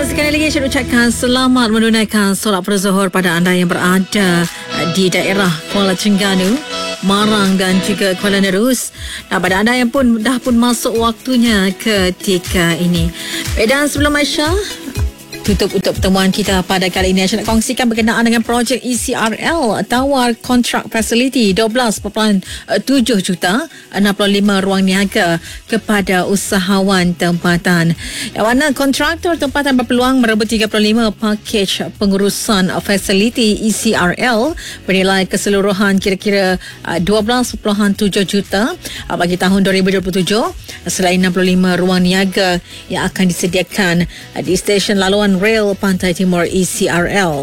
sekali lagi saya ucapkan selamat menunaikan solat berzuhur pada anda yang berada di daerah Kuala Terengganu, Marang dan juga Kuala Nerus. Dan pada anda yang dah pun masuk waktunya ketika ini. Dan sebelum Aisyah tutup untuk pertemuan kita pada kali ini, saya nak kongsikan berkenaan dengan projek ECRL tawar kontrak fasiliti 12.7 juta 65 ruang niaga kepada usahawan tempatan. Yang mana kontraktor tempatan berpeluang merebut 35 pakej pengurusan fasiliti ECRL bernilai keseluruhan kira-kira 12.7 juta bagi tahun 2027, selain 65 ruang niaga yang akan disediakan di stesen laluan Rail Pantai Timur ECRL.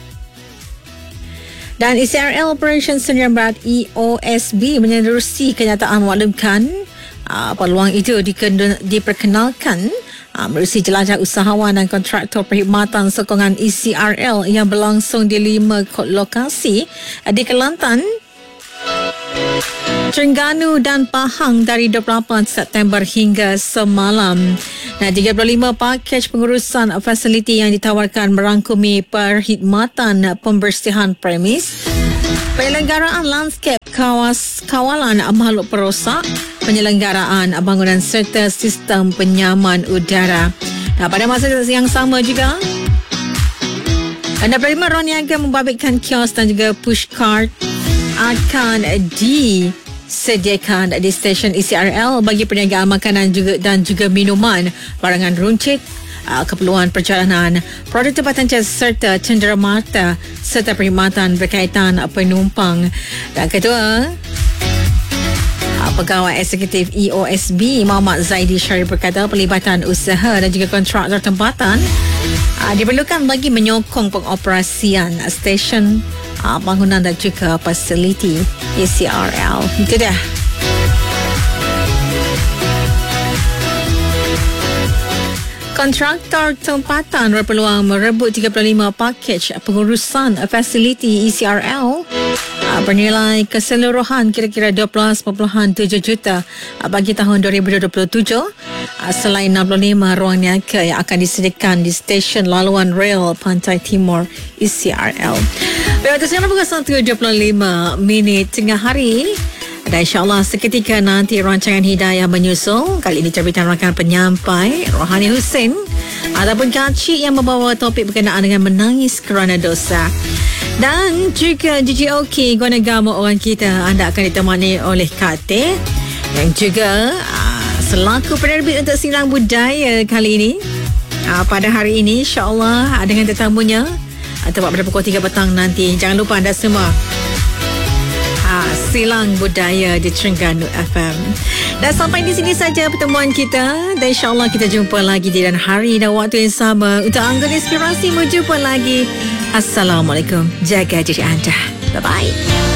Dan ECRL Operation Sdn Bhd EOSB menerusi kenyataan maklumkan peluang itu diperkenalkan menerusi jelajah usahawan dan kontraktor perkhidmatan sokongan ECRL yang berlangsung di 5 lokasi di Kelantan, Terengganu dan Pahang dari 28 September hingga semalam. Nah, 35 pakej pengurusan fasiliti yang ditawarkan merangkumi perkhidmatan pembersihan premis, penyelenggaraan lanskap kawalan makhluk perosak, penyelenggaraan bangunan serta sistem penyaman udara. Nah, pada masa yang sama juga 65 ruang niaga membabitkan kios dan juga push cart akan disediakan di stesen ECRL bagi perniagaan makanan dan juga minuman, barangan runcit, keperluan perjalanan, produk tempatan serta cenderamata serta perkhidmatan berkaitan penumpang. Dan ketua Pegawai Eksekutif EOSB Muhammad Zaidi Syarif berkata pelibatan usaha dan juga kontraktor tempatan diperlukan bagi menyokong pengoperasian stesen bangunan dan juga fasiliti ECRL. Itu dah. Kontraktor tempatan berpeluang merebut 35 pakej pengurusan fasiliti ECRL bernilai keseluruhan kira-kira 12.7 juta bagi tahun 2027, selain 65 ruang niaga yang akan disediakan di stesen laluan Rail Pantai Timur ECRL. Waktu sekarang pukul 1.25 tengah hari. Dan insyaAllah seketika nanti rancangan Hidayah menyusul. Kali ini terbitan rakan penyampai Rohani Hussein ataupun Kacik yang membawa topik berkenaan dengan menangis kerana dosa. Dan juga GGOK Guna Gama orang kita, anda akan ditemani oleh Kak Teh yang juga selaku penerbit untuk Silang Budaya kali ini. Pada hari ini insyaAllah dengan tetamunya tepat pada pukul 3 petang nanti. Jangan lupa anda semua Silang Budaya di Terengganu FM. Dan sampai di sini saja pertemuan kita. Dan insyaAllah kita jumpa lagi di dan hari dan waktu yang sama untuk Anggun Inspirasi. Jumpa lagi. Assalamualaikum. Jaga diri anda. Bye-bye.